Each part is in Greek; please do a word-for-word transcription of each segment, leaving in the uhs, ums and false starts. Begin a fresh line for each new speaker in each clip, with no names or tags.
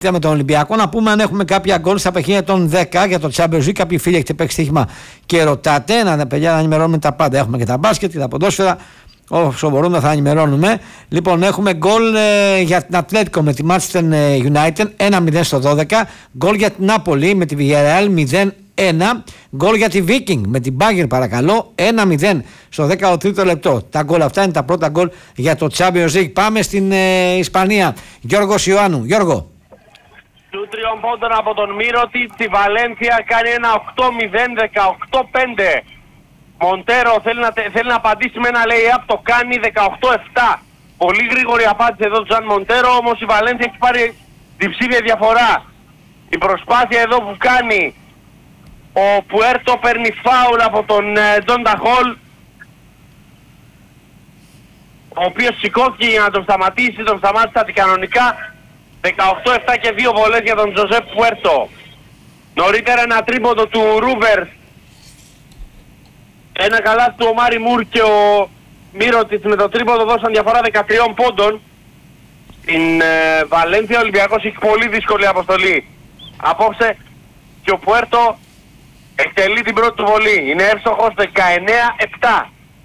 με τον Ολυμπιακό. Να πούμε αν έχουμε κάποια γκολ στα παιχνίδια των δέκα για το Champions League. Κάποιοι φίλοι έχετε παίξει στοίχημα και ρωτάτε. Να παιδιά να ενημερώνουμε τα πάντα. Έχουμε και τα μπάσκετ και τα ποδόσφαιρα. Όσο μπορούμε θα ενημερώνουμε. Λοιπόν, έχουμε γκολ ε, για την Ατλέτικο με τη Manchester United ένα μηδέν στο δώδεκα. Γκολ για την Νάπολη με τη Villarreal μηδέν ένα. Γκολ για τη Viking με την Bayern παρακαλώ ένα μηδέν στο δεκατρίτο λεπτό. Τα γκολ αυτά είναι τα πρώτα γκολ για το Champions League. Πάμε στην ε, Ισπανία. Γιώργος Ιωάννου. Γιώργο.
Του τριών πόντων από τον Μύρωτη, τη Βαλένθια κάνει ένα οκτώ μηδέν δεκαοκτώ πέντε. Μοντέρο θέλει να, θέλει να απαντήσει με ένα lay-up, το κάνει δεκαοκτώ επτά. Πολύ γρήγορη απάντηση εδώ του Τζαν Μοντέρο, όμως η Βαλένθια έχει πάρει διψήφια διαφορά. Η προσπάθεια εδώ που κάνει ο Πουέρτο παίρνει φάουλ από τον Τζόντα Χολ, ο οποίος σηκώθηκε για να τον σταματήσει, τον σταμάτησε αντικανονικά. δεκαοκτώ επτά και δύο βολές για τον Τζοζέπ Πουέρτο. Νωρίτερα ένα τρίποντο του Ρούβερ, ένα καλάθι του ο Μάρι Μουρ και ο Μύρωτης με το τρίποντο δώσαν διαφορά δεκατρία πόντων. Στην ε, Βαλένθια ο Ολυμπιακός έχει πολύ δύσκολη αποστολή απόψε και ο Πουέρτο εκτελεί την πρώτη του βολή. Είναι εύστοχος δεκαεννέα επτά.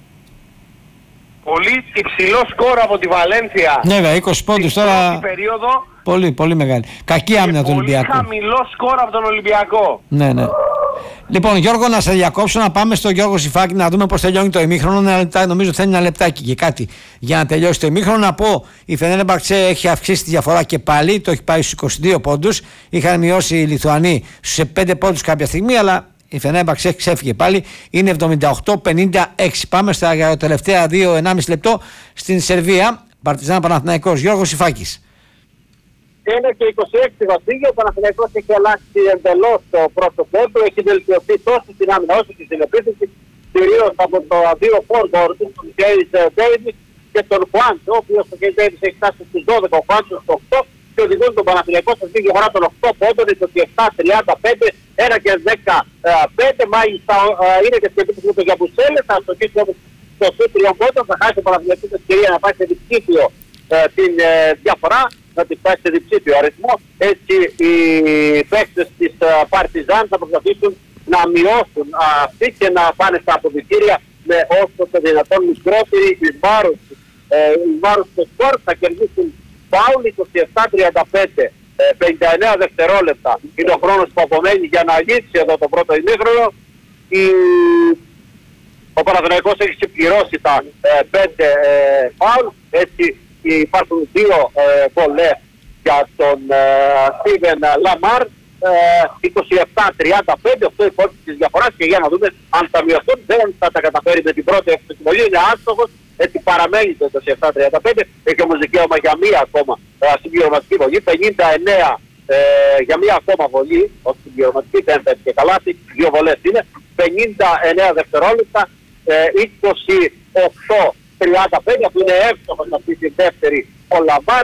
Πολύ υψηλό σκορ από τη Βαλένθια.
Ναι, βέβαια, είκοσι πόντους τώρα.
Περίοδο.
Πολύ, πολύ μεγάλη. Κακή άμυνα του Ολυμπιακού.
Πολύ χαμηλό σκορ από τον Ολυμπιακό.
Ναι, ναι. Λοιπόν, Γιώργο, να σε διακόψω να πάμε στο Γιώργο Σιφάκη να δούμε πώς τελειώνει το ημίχρονο. Ένα λεπτά, νομίζω θέλει ένα λεπτάκι και κάτι για να τελειώσει το ημίχρονο. Να πω, η Φενέρμπαχτσε έχει αυξήσει τη διαφορά και πάλι, το έχει πάει στους είκοσι δύο πόντους. Είχαν μειώσει οι Λιθουανοί στους πέντε πόντους κάποια στιγμή, αλλά η Φενέρμπαχτσε έχει ξέφυγε πάλι. Είναι εβδομήντα οκτώ πενήντα έξι. Πάμε στα τελευταία δύο με ένα μισό λεπτό στην Σερβία. Παρτιζάν Παναθηναϊκός. Γιώργο Σιφάκης.
Είναι και είκοσι έξι βασίλειο, ο Παναθηναϊκός έχει αλλάξει εντελώς το πρώτο πόντο, έχει βελτιωθεί τόσο στην άμυνα όσο και στην επίθεση, κυρίως από το δύο forward του, τον Κέις Ντέιβις και τον Χουάντσο, ο οποίος ο Κέις Ντέιβις έχει φτάσει στους δώδεκα, ο Χουάντσο στους οκτώ και οδηγούν τον Παναθηναϊκό σε αυτή τη διαφορά των οκτώ πόντων, είκοσι επτά τριάντα πέντε, ένα και δεκαπέντε, μάλιστα είναι και στην επίθεση με τον Γιαμπουσέλε, θα στοχίσει όμως στο σούτ τριών πόντων, θα χάσει ο Παναθηναϊκός την ευκαιρία να πάει σε διψήφιο την διαφορά, να τη φτάσει σε διψήφιο αριθμό. Έτσι οι παίκτες της Παρτιζάν θα προσπαθήσουν να μειώσουν αυτή και να πάνε στα αποδυτήρια με όσο το δυνατόν μικρότερη εις βάρος, ε, εις βάρος του σκορ. Θα κερδίσουν φάουλ είκοσι επτά τριάντα πέντε, πενήντα εννέα δευτερόλεπτα είναι ο χρόνος που απομένει για να λύσει εδώ το πρώτο ημίχρονο. Η... Ο Παναθηναϊκός έχει συμπληρώσει τα ε, πέντε ε, φάουλ, έτσι υπάρχουν δύο βολές ε, για τον Στίβεν ε, Λαμάρ, ε, είκοσι επτά τριάντα πέντε, αυτό η φόρτιση της διαφοράς και για να δούμε αν θα μειωθούν. Δεν θα τα καταφέρει με την πρώτη έκθεση βολή, είναι άστοχος, έτσι παραμένει το είκοσι επτά τριάντα πέντε, έχει όμως δικαίωμα για μία ακόμα ε, συμπληρωματική βολή, πενήντα εννέα ε, για μία ακόμα βολή, όχι συμπληρωματική, δεν θα έχει και καλά, δύο βολές είναι, πενήντα εννέα δευτερόλεπτα, ε, είκοσι οκτώ τριάντα πέντε που είναι εύστοχος αυτή τη δεύτερη ο Λαμάρ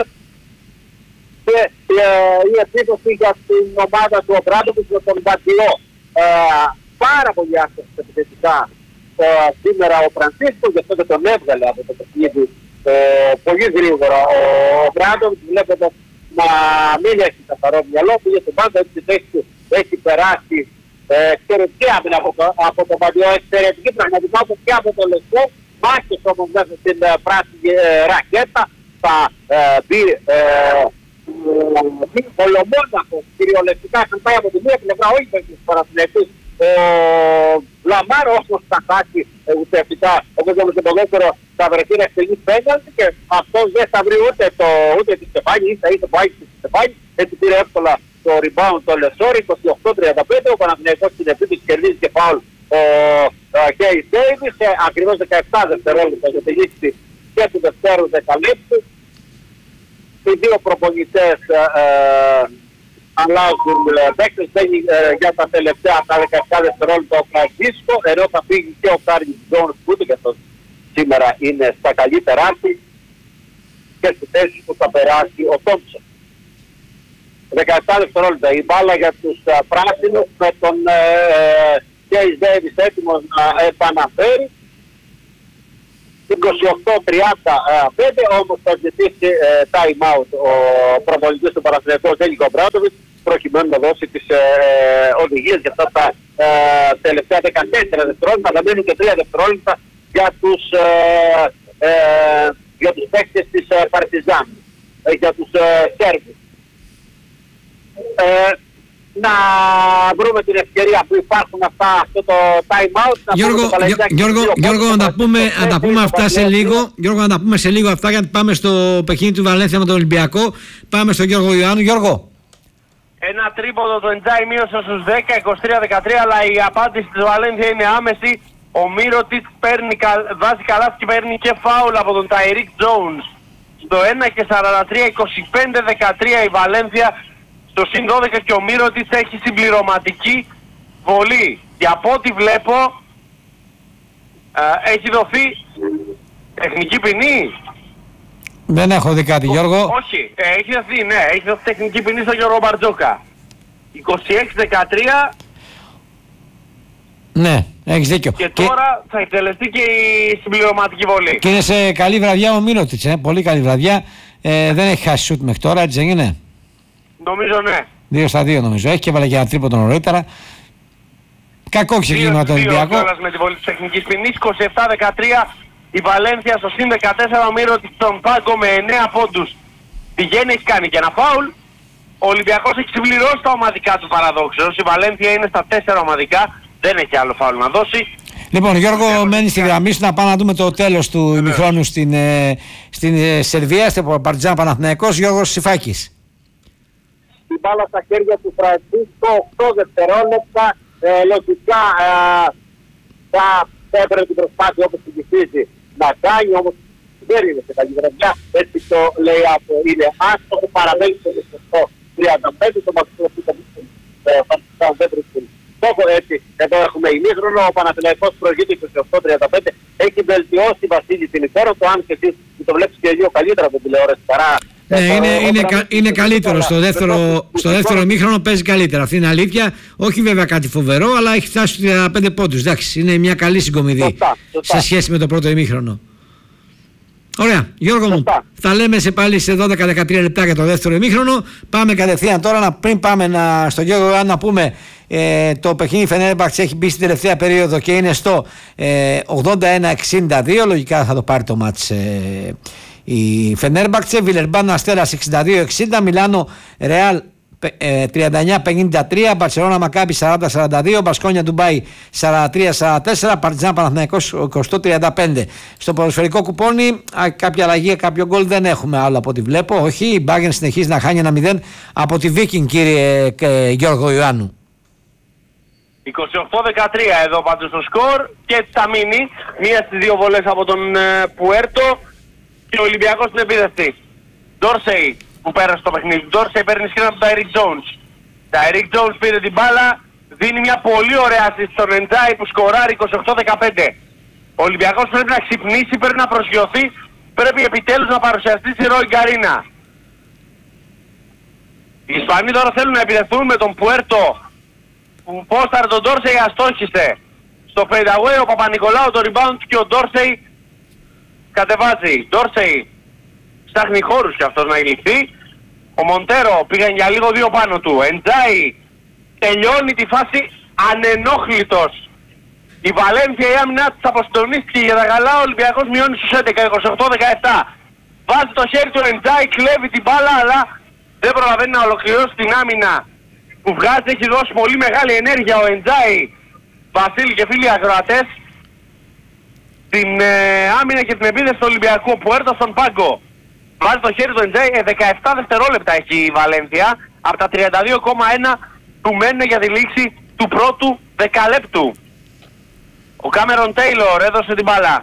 και ε, η επίθεση για την ομάδα του Ομπράντοβιτς με τον Μπαντιό. Ε, πάρα πολύ άστοχος επιθετικά ε, σήμερα ο Φρανσίσκο, γι' αυτό και τον έβγαλε από το παιχνίδι ε, πολύ γρήγορα ο Ομπράντοβιτς, βλέπετε να μην έχει καθαρό μυαλό, πήγε στην πάντα, έτσι τη θέση του έχει περάσει ε, εξαιρετική άμυνα από, από τον Μπαντιό, εξαιρετική πραγματικά όπως και από το Λεσό. Μάχες όμως μέσα στην ε, πράσινη ε, ρακέτα θα ε, μπει ε, ε, ολομόναχος κυριολεκτικά, θα πάει από τη μία πλευρά, όχι στους Παναθηναϊκούς. Ο Λαμάρ όμως θα χάσει ε, ουσιαστικά, όπως λέμε στο ποδόσφαιρο, θα βρεθεί να εκτελεί πέναλτι και αυτός δεν θα βρει ούτε, το, ούτε τη Στεφάνη, ίσα ίσα που άγγισε τη Στεφάνη, έτσι πήρε εύκολα το rebound το Λεσόρ, είκοσι οκτώ τριάντα πέντε, ο Παναθηναϊκός στην επίθεση κερδίζει και φάουλ ο Κέις Ντέιβις, ακριβώς δεκαεπτά δευτερόλεπτα για τη λήξη και του δευτέρου δεκαλέπτου. Οι δύο προπονητές ε, ε, αλλάζουν παίκτες, μπαίνει ε, για τα τελευταία τα δεκαεπτά δευτερόλεπτα ο Φρανσίσκο, ενώ θα φύγει και ο Κάριν Τζόνς που ούτε και αυτός σήμερα είναι στα καλύτερά του και στη θέση που θα περάσει ο Τόμψον. δεκαεπτά δευτερόλεπτα η μπάλα για τους uh, πράσινους με τον Κέις Ντέιβις έτοιμος να επαναφέρει είκοσι οκτώ τριάντα πέντε, όμως θα ζητήσει ε, time out ο προπονητής του Παναθηναϊκού Ζέλικο Μπράντοβιτς, προκειμένου να δώσει τις ε, οδηγίες για αυτά τα ε, τελευταία δεκατέσσερα δευτερόλεπτα. Θα μένουν και τρία δευτερόλεπτα για τους, ε, ε, για τους παίκτες της ε, Παρτιζάν, ε, για τους ε, Σέρβους. Ε, να βρούμε την ευκαιρία που υπάρχουν αυτά, αυτό το time out.
Γιώργο, Γιώργο, Γιώργο, να τα πούμε, να τα πούμε αυτά σε λίγο. Γιώργο, να τα πούμε σε λίγο αυτά, γιατί πάμε στο παιχνίδι του Βαλένθια με τον Ολυμπιακό. Πάμε στον Γιώργο Ιωάννου. Γιώργο.
Ένα τρίποδο το Εντζάι μείωσε στους δέκα, είκοσι τρία δεκατρία, αλλά η απάντηση της Βαλένθια είναι άμεση. Ο Μύρωτιτς βάζει καλά και παίρνει και φάουλ από τον Ταϊρίκ Τζόουνς. Στο ένα και σαράντα τρία, είκοσι πέντε δεκατρία η Βαλένθια. Στο συν δώδεκα και ο Μύρωτιτς έχει συμπληρωματική βολή. Και από ό,τι βλέπω ε, έχει δοθεί τεχνική ποινή.
Δεν έχω δει κάτι, Γιώργο.
Όχι, ε, έχει δοθεί, ναι, έχει δοθεί τεχνική ποινή στον Γιώργο Μπαρτζόκα. είκοσι έξι δεκατρία.
Ναι, έχεις δίκιο.
Και, και τώρα θα εκτελεστεί και η συμπληρωματική βολή.
Και είναι σε καλή βραδιά ο Μύρωτιτς, ε, πολύ καλή βραδιά. Ε, δεν έχει χάσει σουτ μέχρι τώρα, έτσι δεν είναι?
Νομίζω ναι.
Δύο στα δύο νομίζω. Έχει και έβαλε και ένα τρίποντο νωρίτερα. Κακό ξεκίνημα το Ολυμπιακό.
Δύο με τη βολή της τεχνικής ποινής. είκοσι επτά δεκατρία η Βαλένθια στο συν δεκατέσσερα. Ο Μύρωτιτς στον πάγκο με εννέα πόντους. Πηγαίνει, έχει κάνει και ένα φάουλ. Ο Ολυμπιακός έχει συμπληρώσει τα ομαδικά του παραδόξεως. Η Βαλένθια είναι στα τέσσερα ομαδικά. Δεν έχει άλλο φάουλ να δώσει.
Λοιπόν, Γιώργο, μένει στη γραμμή σου να πάμε να δούμε το τέλος του ημιχρόνου στην, ε, στην ε, Σερβία, στην Παρτιζάν Παναθηναϊκός. Γιώργος Σιφάκης.
Η μπάλα στα χέρια του Φρανσίσκο, οκτώ δευτερόλεπτα. Ε, λογικά ε, θα έπαιρνε την προσπάθεια όπως την ψηφίζει να κάνει, όμως δεν είναι σε καλή βραδιά. Έτσι το λέει από είναι άστοχο, παραμένει στο σωστό τριάντα πέντε, το μαθητικό που θα πει Παρτιζάν δεν βρίσκουν στόχο. Έτσι, εδώ έχουμε ημίχρονο, ο Παναθηναϊκός προηγείται είκοσι οκτώ τριάντα πέντε, έχει βελτιώσει Βασίλη την εικόνα του, αν και εσείς το βλέπεις και λίγο καλύτερα από την τηλεόραση παρά.
Ναι, είναι, είναι, κα, είναι καλύτερο. Στο δεύτερο, στο δεύτερο ημίχρονο παίζει καλύτερα. Αυτή είναι αλήθεια. Όχι βέβαια κάτι φοβερό, αλλά έχει φτάσει στους τριάντα πέντε πόντους. Εντάξει, είναι μια καλή συγκομιδή σε σχέση με το πρώτο ημίχρονο. Ωραία, Γιώργο μου, θα λέμε σε πάλι σε δώδεκα με δεκατρία λεπτά για το δεύτερο ημίχρονο. Πάμε κατευθείαν τώρα, να, πριν πάμε να, στον Γιώργο, να πούμε ε, το παιχνίδι Φενέρμπαχτσε έχει μπει στην τελευταία περίοδο και είναι στο ε, ογδόντα ένα εξήντα δύο. Λογικά θα το πάρει το μάτς ε, η Φενέρμπαχτσε. Βιλερμπάν Αστέρας εξήντα δύο εξήντα, Μιλάνο Ρεάλ τριάντα εννέα πενήντα τρία, Μπαρσελόνα Μακάμπι σαράντα σαράντα δύο, Μπασκόνια Ντουμπάι σαράντα τρία σαράντα τέσσερα, Παρτιζάν Παναθηναϊκός είκοσι οκτώ τριάντα πέντε. Στο ποδοσφαιρικό κουπόνι κάποια αλλαγή, κάποιο γκολ δεν έχουμε άλλο από ό,τι βλέπω. Όχι, η Μπάγεν συνεχίζει να χάνει ένα μηδέν από τη Βίκινγκ, κύριε και Γιώργο Ιωάννου.
είκοσι οκτώ δεκατρία εδώ πάντως στο σκορ και θα μείνει μία στις δύο βολές από τον ε, Πουέρτο και ο Ολυμπιακός στην επίδευση. Ντόρσεϊ που πέρασε το παιχνίδι. Ντόρσεϊ παίρνει σκριν από τον Ταϊρίκ Τζόουνς. Ταϊρίκ Τζόουνς πήρε την μπάλα, δίνει μια πολύ ωραία assist στον Εντζάι που σκοράρει είκοσι οκτώ δεκαπέντε. Ο Ολυμπιακός πρέπει να ξυπνήσει, πρέπει να προσγειωθεί, πρέπει επιτέλους να παρουσιαστεί στη Ροϊ Γκαρίνα. Οι Ισπανοί τώρα θέλουν να επιδευτούν με τον Πουέρτο που πόσταρε τον Ντόρσεϊ, αστόχησε. Στο fade away ο Παπα-Νικολάου το rebound και ο Ντόρσεϊ κατεβάζει. Ντόρσεϊ ψάχνει χώρους και αυτός να ηλικθεί. Ο Μοντέρο πήγαν για λίγο δύο πάνω του. Εντζάι τελειώνει τη φάση ανενόχλητος. Η Βαλένθια, η άμυνά της αποστονίστηκε για τα καλά. Ο Ολυμπιακός μειώνει στους έντεκα, είκοσι οκτώ δεκαεπτά. Βάζει το χέρι του Εντζάι, κλέβει την μπάλα, αλλά δεν προλαβαίνει να ολοκληρώσει την άμυνα που βγάζει. Έχει δώσει πολύ μεγάλη ενέργεια ο Εντζάι. Βασίλη και φίλοι ακροατές, την ε, άμυνα και την επίδεση του Ολυμπιακού που έρθω στον πάγκο. Βάζει το χέρι του Εντζάι, ε, δεκαεπτά δευτερόλεπτα έχει η Βαλένθια από τα τριάντα δύο κόμμα ένα που μένουν για τη λήξη του πρώτου δεκαλέπτου. Ο Κάμερον Τέιλορ έδωσε την μπάλα.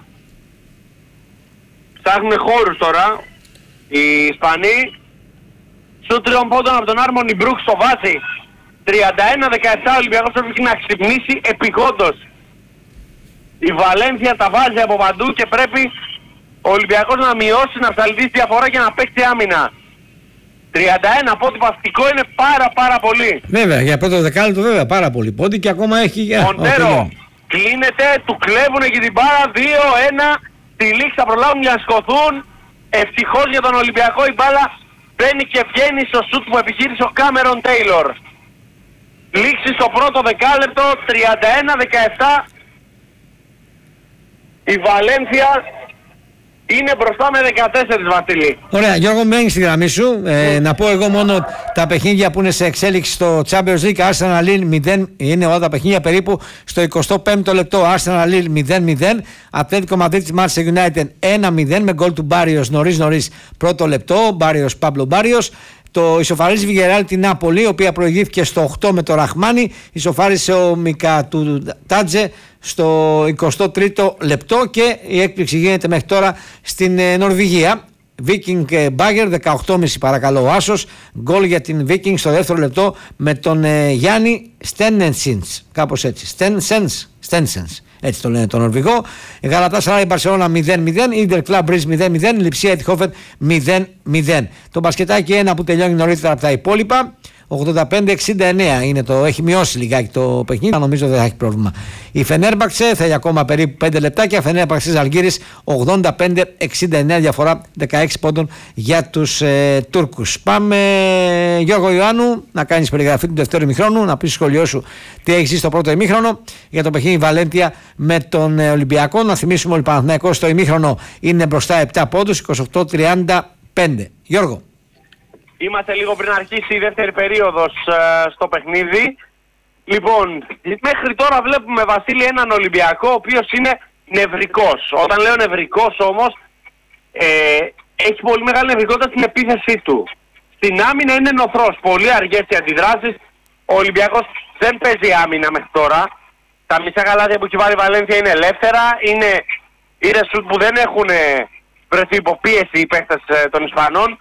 Ψάχνουν χώρους τώρα οι Ισπανοί. Σου τριών πόντων από τον Άρμονι Μπρουκ στο βάζει. τριάντα ένα δεκαεπτά, ο Ολυμπιακός πρέπει να ξυπνήσει επιγόντως. Η Βαλένθια τα βάζει από παντού και πρέπει ο Ολυμπιακός να μειώσει, να ψαλιδίσει διαφορά και να παίξει άμυνα. τριάντα ένα πόντι παστικό είναι πάρα πάρα πολύ.
Βέβαια, για πρώτο δεκάλεπτο βέβαια πάρα πολύ πόντι και ακόμα έχει...
Μοντέρο κλείνεται, του κλέβουνε και την πάρα δύο ένα Στη λήξη θα προλάβουν για να σκοθούν. Ευτυχώς για τον Ολυμπιακό η μπάλα μπαίνει και βγαίνει στο σουτ που επιχείρησε ο Κάμερον Τέιλορ. Λήξη στο πρώτο δεκάλεπτο, τριάντα ένα δεκαεπτά. Η Βαλένθια είναι μπροστά με δεκατέσσερα, Βασίλη.
Ωραία, Γιώργο, μένει στη γραμμή σου. Ε, να πω εγώ μόνο τα παιχνίδια που είναι σε εξέλιξη στο Champions League. Arsenal Lille μηδέν, είναι όλα τα παιχνίδια περίπου στο εικοστό πέμπτο λεπτό. Arsenal Lille μηδέν μηδέν. Ατλέτικο Μαδρίτης Manchester United ένα μηδέν με γκολ του Μπάριος νωρίς νωρίς πρώτο λεπτό. Μπάριος, Παύλο Μπάριος. Το ισοφαρίζει Βιγεράλ την Νάπολη, η οποία προηγήθηκε στο οκτώ με το Ραχμάνι. Ισοφάρισε ο Μικά του Τάτζε στο εικοστό τρίτο λεπτό και η έκπληξη γίνεται μέχρι τώρα στην ε, Νορβηγία. Viking Bagger δεκαοκτώ και μισό παρακαλώ ο Άσος. Γκολ για την Viking στο δεύτερο λεπτό με τον ε, Γιάννη Στένενσινς. Κάπως έτσι. Στένσενς. Στένσενς. Έτσι το λένε το Νορβηγό. Γαλατάσαράι Μπαρσελόνα μηδέν μηδέν. Ίντερ Κλαμπ Μπριζ μηδέν μηδέν. Λειψία Ετιχόφεν μηδέν μηδέν. Το μπασκετάκι ένα που τελειώνει νωρίτερα από τα υπόλοιπα. ογδόντα πέντε εξήντα εννέα είναι το, έχει μειώσει λιγάκι το παιχνίδι, νομίζω δεν θα έχει πρόβλημα. Η Φενέρμπαξε θέλει ακόμα περίπου πέντε λεπτάκια. Φενέρμπαξε Ζαλγκύρης ογδόντα πέντε εξήντα εννέα, διαφορά δεκαέξι πόντων για τους ε, Τούρκους. Πάμε, Γιώργο Ιωάννου, να κάνεις περιγραφή του δεύτερου ημιχρόνου, να πεις σχολείο σου τι έχει στο πρώτο ημίχρονο για το παιχνίδι Βαλένθια με τον ε, Ολυμπιακό. Να θυμίσουμε ότι ο Παναθηναϊκός στο ημίχρονο είναι μπροστά επτά πόντους, είκοσι οκτώ τριάντα πέντε. Γιώργο.
Είμαστε λίγο πριν αρχίσει η δεύτερη περίοδος ε, στο παιχνίδι. Λοιπόν, μέχρι τώρα βλέπουμε, Βασίλη, έναν Ολυμπιακό ο οποίος είναι νευρικός. Όταν λέω νευρικός όμως, ε, έχει πολύ μεγάλη νευρικότητα στην επίθεσή του. Στην άμυνα είναι νοθρός, πολύ αργές οι αντιδράσεις. Ο Ολυμπιακός δεν παίζει άμυνα μέχρι τώρα. Τα μισά καλάθια που έχει βάλει η Βαλένθια είναι ελεύθερα. Είναι, είναι σουτ που δεν έχουν βρεθεί υποπίεση οι παίκτες ε, των Ισπανών.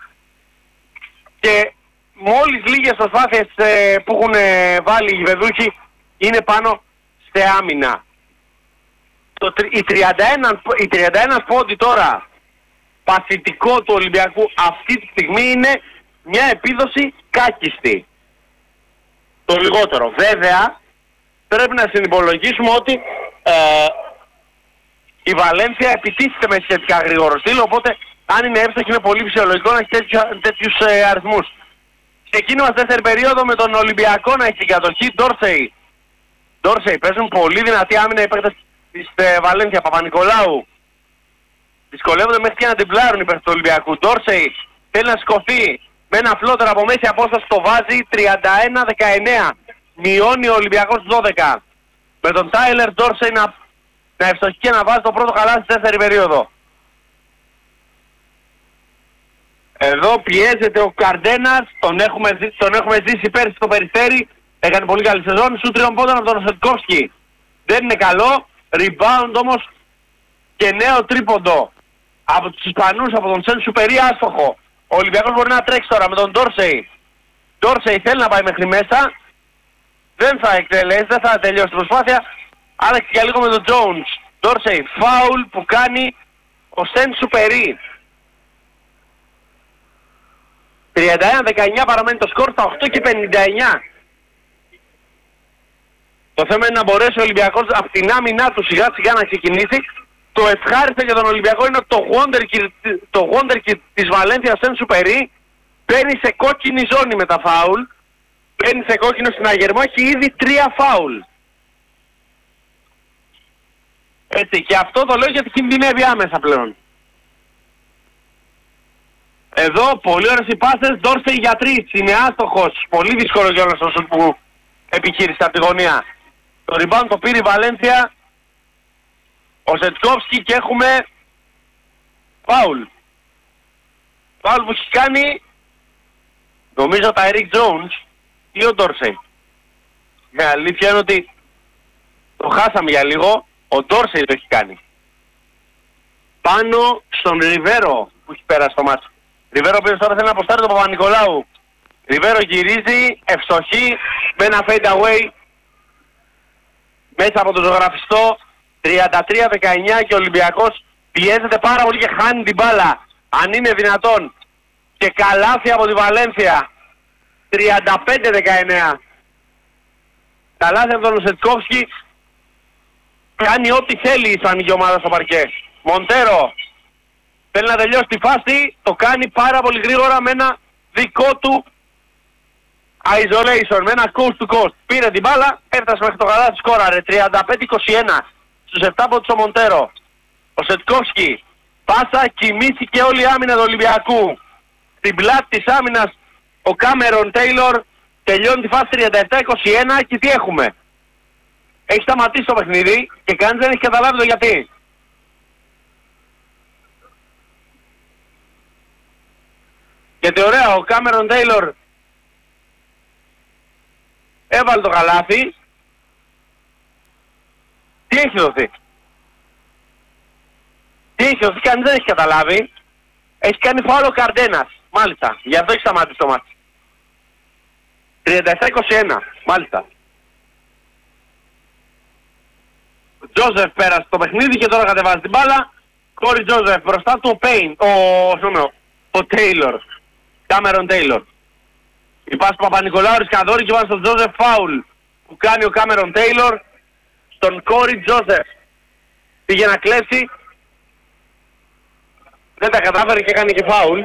Και μόλις λίγες προσπάθειες ε, που έχουν ε, βάλει οι Βεδούχοι είναι πάνω σε άμυνα. Το, η, τριάντα ένα, η τριάντα ένα πόντι τώρα παθητικό του Ολυμπιακού αυτή τη στιγμή είναι μια επίδοση κάκιστη. Το λιγότερο. Βέβαια πρέπει να συνυπολογίσουμε ότι ε, η Βαλένθια επιτίθεται με σχετικά γρήγορο στυλ, οπότε αν είναι εύστοχη είναι πολύ φυσιολογικό να έχει τέτοιου, τέτοιους ε, αριθμούς. Ξεκίνημα στη δεύτερη περίοδο με τον Ολυμπιακό να έχει την κατοχή. Ντόρσεϊ. Ντόρσεϊ παίζουν πολύ δυνατή άμυνα οι παίκτες της ε, Βαλένθια. Παπα-Νικολάου. Δυσκολεύονται μέχρι και να την πλάρουν οι παίκτες του Ολυμπιακού. Ντόρσεϊ θέλει να σηκωθεί με ένα φλότερ από μέση απόσταση, το βάζει τριάντα ένα δεκαεννέα. Μειώνει ο Ολυμπιακός δώδεκα. Με τον Τάιλερ Ντόρσεϊ να, να ευστοχεί και να βάζει το πρώτο καλάθι στη δεύτερη περίοδο. Εδώ πιέζεται ο Καρντένας, τον έχουμε, δει, τον έχουμε ζήσει πέρσι στο Περιστέρι, έκανε πολύ καλή σεζόν, σου τριών πόντων από τον Σετκόφσκι. Δεν είναι καλό, rebound όμως και νέο τρίποντο από τους Ισπανούς, από τον Σεν Σουπερί, άστοχο. Ο Ολυμπιακός μπορεί να τρέξει τώρα με τον Ντόρσεϊ. Ντόρσεϊ θέλει να πάει μέχρι μέσα, δεν θα εκτελέσει, δεν θα τελειώσει την προσπάθεια, άλλαξε και λίγο με τον Jones. Ντόρσεϊ, φάουλ που κάνει ο Σεν Σουπερί. τριάντα ένα δεκαεννέα παραμένει το σκορ στα οκτώ και πενήντα εννέα. Το θέμα είναι να μπορέσει ο Ολυμπιακός από την άμυνά του σιγά σιγά να ξεκινήσει. Το ευχάριστο για τον Ολυμπιακό είναι ότι το Wonderkid, το Wonderkid της Βαλένθια Σεν Σουπερί παίρνει σε κόκκινη ζώνη με τα φάουλ. Παίρνει σε κόκκινο συναγερμό, έχει ήδη τρία φάουλ. Έτσι, και αυτό το λέω γιατί κινδυνεύει άμεσα πλέον. Εδώ πολύ ωραίες οι πάσες, Ντόρσεϊ για τρεις, είναι άστοχος. Πολύ δύσκολο κιόλας το σουτ που επιχείρησε από τη γωνία. Το rebound το πήρε η Βαλένθια, ο Ζετκόφσκι, και έχουμε φάουλ. Φάουλ που έχει κάνει, νομίζω, τα Eric Jones ή ο Ντόρσεϊ. Η αλήθεια είναι ότι το χάσαμε για λίγο, ο Ντόρσεϊ το έχει κάνει. Πάνω στον Ριβέρο που έχει πέρασει το μάτσο. Ριβέρο ο οποίος τώρα θέλει να αποστάρει τον Παπα-Νικολάου. Ριβέρο γυρίζει, ευστοχή, με ένα fade away μέσα από το ζωγραφιστό. Τριάντα τρία δεκαεννέα και ο Ολυμπιακός πιέζεται πάρα πολύ και χάνει την μπάλα. Αν είναι δυνατόν. Και καλάθι από τη Βαλένθια. τριάντα πέντε δεκαεννέα. Καλάθι από τον Σετκόφσκι. Κάνει ό,τι θέλει η Ισπανική ομάδα στο παρκέ. Μοντέρο θέλει να τελειώσει τη φάση, το κάνει πάρα πολύ γρήγορα με ένα δικό του isolation, με ένα coast to coast. Πήρε την μπάλα, έφτασε μέχρι το καλάθι, σκόραρε τριάντα πέντε είκοσι ένα στους επτά πόντους ο Μοντέρο. Ο Σετκόφσκι, πάσα, κοιμήθηκε όλη η άμυνα του Ολυμπιακού. Στην πλάτη της άμυνας ο Κάμερον Τέιλορ τελειώνει τη φάση τριάντα επτά είκοσι ένα και τι έχουμε? Έχει σταματήσει το παιχνίδι και κανείς δεν έχει καταλάβει το γιατί. Γιατί ωραία, ο Κάμερον Τέιλορ έβαλε το καλάθι. Τι έχει δοθεί? Τι έχει δοθεί, κανείς δεν έχει καταλάβει. Έχει κάνει φάουλ ο Καρντένας, μάλιστα. Γι' αυτό έχει σταματήσει το μάτι. τριάντα επτά είκοσι ένα, μάλιστα. Τζόζεφ πέρασε το παιχνίδι και τώρα κατεβάζει την μπάλα. Κόρι Τζόζεφ, μπροστά του ο Πέιν, ο, ο, ο Τέιλορ. Κάμερον Τέιλορ. Η πάση του Παπα-Νικολάου, Ρισκαδόρη και βάζει στον Τζόζεφ φάουλ που κάνει ο Κάμερον Τέιλορ στον Κόρι Τζόζεφ. Πήγε να κλέψει. Δεν τα κατάφερε και κάνει και φάουλ.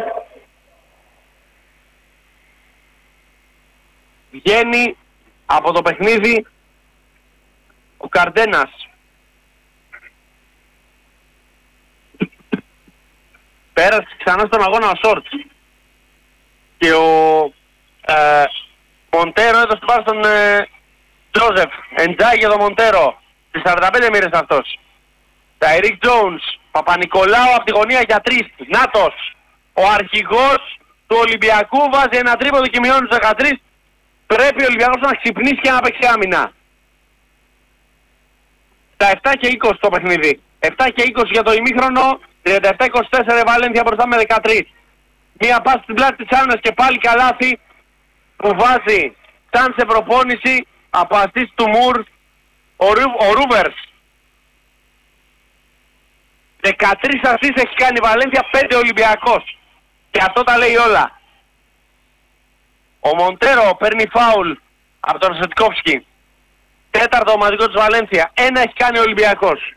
Βγαίνει από το παιχνίδι ο Καρντένας. Πέρασε ξανά στον αγώνα ο Σόρτς. Και ο ε, Μοντέρο έδωσε την πάρα στον ε, Τζόζεφ. Εντζάει για τον Μοντέρο. Στις σαράντα πέντε μοίρες αυτός. Ταϊρίκ Τζόουνς. Παπα-Νικολάου από τη γωνία για τρεις. Νάτος. Ο αρχηγός του Ολυμπιακού βάζει ένα τρίποδο και μειώνει τους δεκατρείς. Πρέπει ο Ολυμπιακός να ξυπνήσει και να παίξει άμυνα. Τα επτά και είκοσι το παιχνίδι. επτά και είκοσι για το ημίχρονο. τριάντα επτά είκοσι τέσσερα η Βαλένθια μπροστά με δεκατρείς. Μία πάση στην πλάτη της άμυνας και πάλι καλάθι που βάζει σαν σε προπόνηση από assist του Μουρ ο, Ρου, ο Ρούβερς. δεκατρείς assist έχει κάνει η Βαλένθια, πέντε Ολυμπιακός. Και αυτό τα λέει όλα. Ο Μοντέρο παίρνει φάουλ από τον Σετκόφσκι. Τέταρτο ομαδικό της Βαλένθια. Ένα έχει κάνει ο Ολυμπιακός.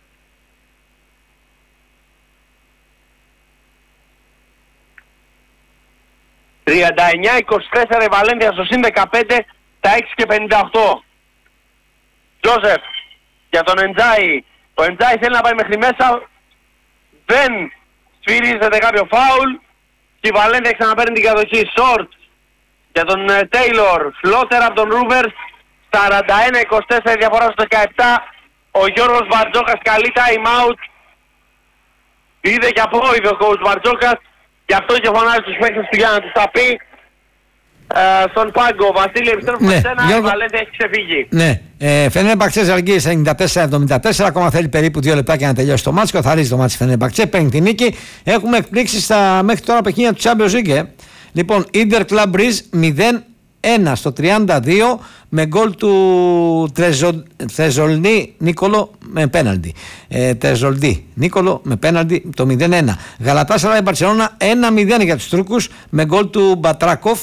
τριάντα εννιά είκοσι τέσσερα η Βαλένθια στο συν δεκαπέντε, τα έξι και πενήντα οκτώ. Τζόζεφ για τον Εντζάι. Ο Εντζάι θέλει να πάει μέχρι μέσα. Δεν σφυρίζεται κάποιο φάουλ. Και η Βαλένθια ξαναπαίρνει την κατοχή. Σόρτ για τον Τέιλορ. Φλότερ από τον Ρούβερς. σαράντα ένα είκοσι τέσσερα η διαφορά στο δεκαεπτά. Ο Γιώργος Μπαρτζόκας καλεί time out. Είδε και απόειδε ο coach Μπαρτζόκας. Γι' αυτό και φωνάζει τους παίκτες του για να τους τα πει ε, στον πάγκο. Βασίλη, επιστρέφουμε ναι, σε ένα, Γιώργο... η Βαλένθια έχει ξεφύγει.
Ναι, ε, Φενέρμπαχτσε Ζαλγκίρις ενενήντα τέσσερα εβδομήντα τέσσερα, ακόμα θέλει περίπου δύο λεπτά για να τελειώσει το μάτς. Καθαρίζει το μάτς Φενέρμπαχτσε, παίρνει την νίκη. Έχουμε εκπλήξει στα μέχρι τώρα παιχνίδια του Champions League. Λοιπόν, Ίντερ Club Breeze μηδέν ένα στο τριάντα δύο με γκολ του Τρεζο... Τρεζολνί Νίκολο με πέναλτι. Ε, Τρεζολντί Νίκολο με πέναλτι το μηδέν ένα. Γαλατάσαραη Μπαρσελόνα ένα μηδέν για τους Τούρκους με γκολ του Μπατράκοφ.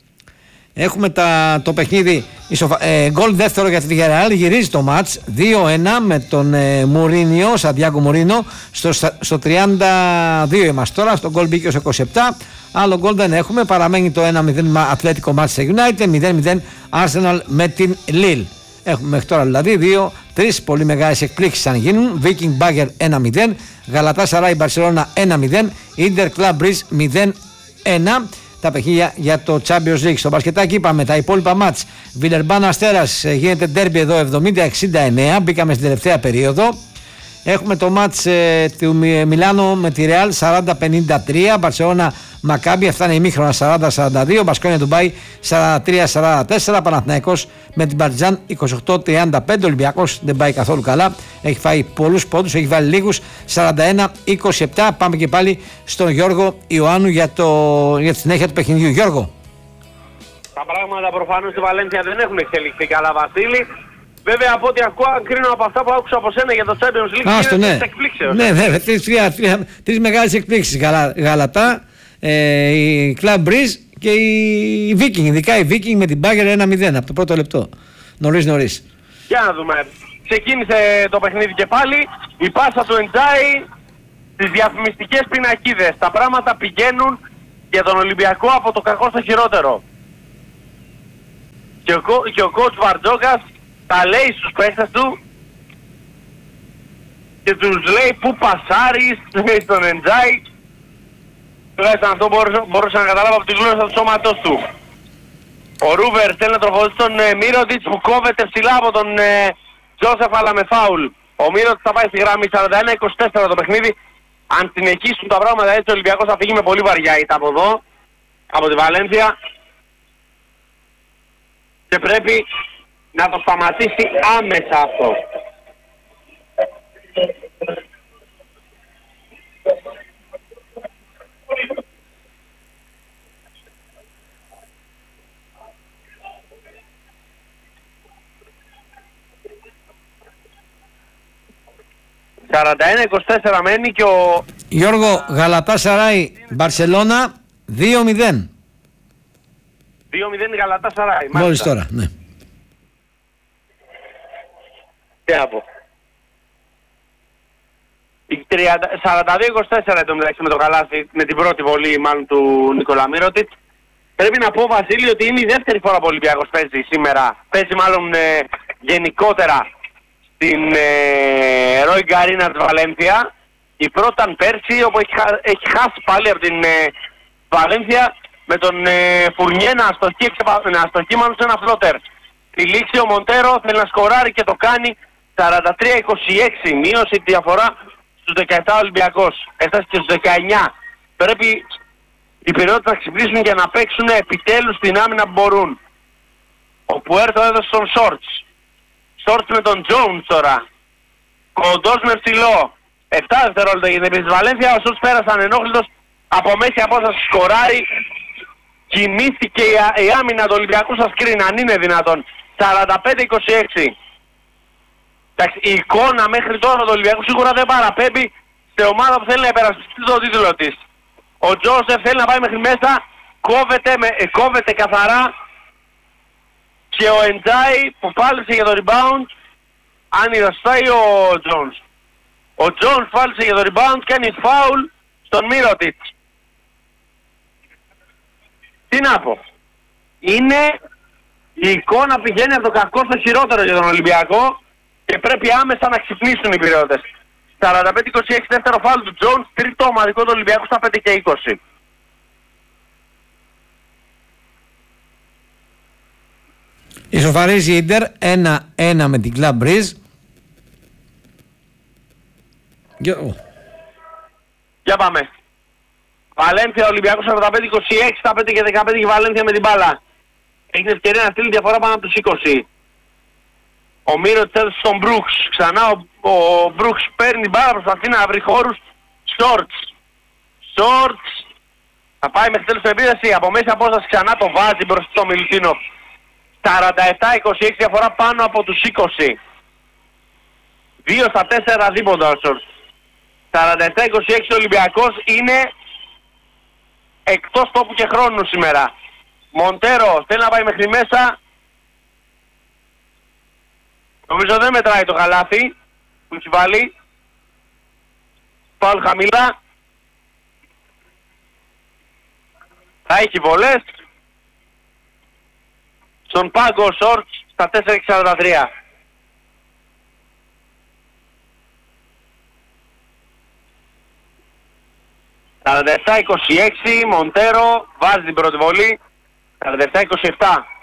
Έχουμε τα, το παιχνίδι ισοφα... ε, γκολ δεύτερο για τη Villarreal, γυρίζει το μάτς δύο ένα με τον ε, Μουρίνιο, Σαντιάγκο Μουρίνιο στο, στο τριάντα δύο είμαστε τώρα, στο γκολ μπήκε ως είκοσι επτά. Άλλο γκολ δεν έχουμε, παραμένει το ένα μηδέν Ατλέτικο Manchester United, μηδέν μηδέν Arsenal με την Lille. Έχουμε μέχρι τώρα δηλαδή δύο, τρεις πολύ μεγάλες εκπλήξεις αν γίνουν. Viking Bagger ένα μηδέν, Galatasaray Barcelona ένα μηδέν, Inter Club Breeze μηδέν ένα. Τα παιχνίδια για το Champions League. Στο μπασκετάκι είπαμε τα υπόλοιπα μάτς. Βιλερμπάν Αστέρας, γίνεται ντέρμπι εδώ εβδομήντα εξήντα εννέα, μπήκαμε στην τελευταία περίοδο. Έχουμε το μάτς ε, του Μιλάνο με τη Real σαράντα πενήντα τρία, Μπαρσελόνα Μακάμπι, αυτά είναι ημίχρονα σαράντα σαράντα δύο, Μπασκόνια Ντουμπάι σαράντα τρία σαράντα τέσσερα, Παναθηναϊκός με την Παρτιζάν είκοσι οκτώ τριάντα πέντε, Ολυμπιακός δεν πάει καθόλου καλά, έχει φάει πολλούς πόντους, έχει βάλει λίγους, σαράντα ένα είκοσι επτά. Πάμε και πάλι στον Γιώργο Ιωάννου για, το, για τη συνέχεια του παιχνιδιού. Γιώργο.
Τα πράγματα προφανώς στη Βαλένθια δεν έχουν εξελιχθεί καλά, Βασίλη. Βέβαια από ό,τι ακούω, κρίνω από αυτά που άκουσα από σένα για το Champions League,
Άστο,
είναι
ναι.
τρεις εκπλήξεως.
Ναι, βέβαια, τρεις, τρεις, τρεις, τρεις μεγάλες εκπλήξεις. Γαλα, Γαλατά, ε, η Club Breeze και η Viking. Ειδικά η Viking με την Bagger ένα μηδέν από το πρώτο λεπτό. Νωρίς νωρίς.
Για να δούμε. Ξεκίνησε το παιχνίδι και πάλι. Η πάσα του Εντζάι στις διαφημιστικές πινακίδες. Τα πράγματα πηγαίνουν για τον Ολυμπιακό από το κακό στο χειρότερο. Και ο, και ο coach Βαρτζόκας τα λέει στους παίκτες του και τους λέει που πασάρεις, λέει στον Εντζάι. Τουλάχιστον αυτό μπορούσα, μπορούσα να καταλάβω από τη γλώσσα του σώματός του. Ο Ρούβερ θέλει να τροχοδοτήσει τον ε, Μίροτιτς που κόβεται ψηλά από τον ε, Τζόσεφ, αλλά με φάουλ. Ο Μίροτιτς θα πάει στη γραμμή σαράντα ένα είκοσι τέσσερα το παιχνίδι. Αν συνεχίσουν τα πράγματα έτσι, ο Ολυμπιακός θα φύγει με πολύ βαριά ήττα από εδώ, από τη Βαλένθια. Και πρέπει να το σταματήσει άμεσα αυτό. σαράντα ένα είκοσι τέσσερα μένει και ο...
Γιώργο, Γαλατάσαράι Μπαρσελώνα δύο μηδέν.
δύο μηδέν Γαλατάσαράι.
Μόλις τώρα, ναι.
Τι να πω. σαράντα δύο είκοσι τέσσερα το μεταξύ με το καλάθι, με την πρώτη βολή μάλλον του Νικόλα Μίροτιτς. Πρέπει να πω, Βασίλη, ότι είναι η δεύτερη φορά που ο Ολυμπιακός παίζει σήμερα. Παίζει μάλλον ε, γενικότερα στην ε, Ρόι Γκαρίνα της Βαλένθια. Η πρώτη ήταν πέρσι, όπου έχει, χα, έχει χάσει πάλι από την ε, Βαλένθια με τον ε, Φουρνιέ να αστοχεί, να αστοχεί μάλλον σε ένα φλότερ. Τη λήξη ο Μοντέρο θέλει να σκοράρει και το κάνει. Σαράντα τρία είκοσι έξι, μείωσε τη διαφορά στους δεκαεπτά Ολυμπιακός. Έφτασε και στους δεκαεννιά. Πρέπει οι περιόδους να ξυπνήσουν για να παίξουν επιτέλους την άμυνα που μπορούν. Ο Πουέρτο έδωσε στον Σόρτς. Σόρτς με τον Τζόουνς τώρα. Κοντός με ψηλό. επτά δευτερόλεπτα για την επίθεση της Βαλένθια. Ο Σόρτς πέρασε ανενόχλητος από μέση απόσταση, σκοράρει. Κινήθηκε η, η άμυνα του Ολυμπιακού στα σκριν, αν είναι δυνατόν. σαράντα πέντε είκοσι έξι. Εντάξει, η εικόνα μέχρι τώρα του Ολυμπιακού σίγουρα δεν παραπέμπει σε ομάδα που θέλει να υπερασπιστεί το τίτλο της. Ο Τζόσεφ θέλει να πάει μέχρι μέσα, κόβεται, με, ε, κόβεται καθαρά και ο Εντζάι που πάλεψε για το rebound, αν ειδωστάει ο Τζόνς. Ο Τζόνς πάλεψε για το rebound, κάνει φάουλ στον Μίροτιτς. Τι να πω. Είναι η εικόνα πηγαίνει από το κακό στο χειρότερο για τον Ολυμπιακό και πρέπει άμεσα να ξυπνήσουν οι πυρεώτες. σαράντα πέντε είκοσι έξι δεύτερο φάουλ του Τζόνς, τρίτο ομαδικό του Ολυμπιακού στα πέντε και είκοσι.
Ισοφαρίζει η Ίντερ ένα ένα με την Club Breeze.
Για πάμε. Βαλένθια Ολυμπιακός σαράντα πέντε είκοσι έξι, στα πέντε και δεκαπέντε και Βαλένθια με την μπάλα. Έχει ευκαιρία να στείλει διαφορά πάνω από τους είκοσι. Ο Μίροτιτς έδωσε στον Μπρούξ. Ξανά ο, ο Μπρούξ παίρνει μπάλα, προσπαθεί να βρει χώρους. Σόρτς. Σόρτς. Θα πάει μέχρι τέλος στην επίδεση. Από μέση απόσταση ξανά το βάζει μπροστά στο Μιλουτίνοφ. σαράντα επτά είκοσι έξι διαφορά πάνω από τους είκοσι. δύο στα τέσσερα δίποντα ο Σόρτς. σαράντα επτά είκοσι έξι ο Ολυμπιακός είναι εκτός τόπου και χρόνου σήμερα. Μοντέρο θέλει να πάει μέχρι μέσα. Νομίζω δεν μετράει το καλάθι που έχει βάλει. Φάουλ χαμηλά. Θα έχει βολές. Στον πάγκο ο Σόρτς στα τέσσερα και σαράντα τρία. σαράντα επτά είκοσι έξι, Μοντέρο βάζει την πρώτη βολή. σαράντα επτά είκοσι επτά.